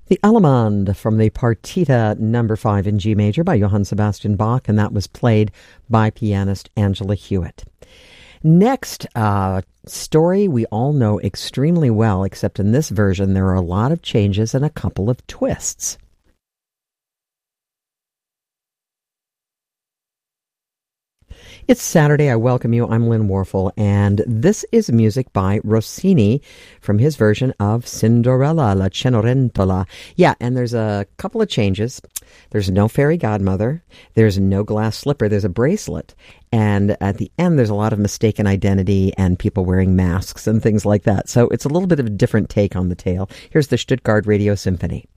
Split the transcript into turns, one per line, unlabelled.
The Allemande from the Partita number 5 in G major by Johann Sebastian Bach, and that was played by pianist Angela Hewitt. Next story we all know extremely well, except in this version there are a lot of changes and a couple of twists. It's Saturday. I welcome you. I'm Lynn Warfel, and this is music by Rossini from his version of Cinderella, La Cenerentola. Yeah, and there's a couple of changes. There's no fairy godmother. There's no glass slipper. There's a bracelet. And at the end, there's a lot of mistaken identity and people wearing masks and things like that. So it's a little bit of a different take on the tale. Here's the Stuttgart Radio Symphony.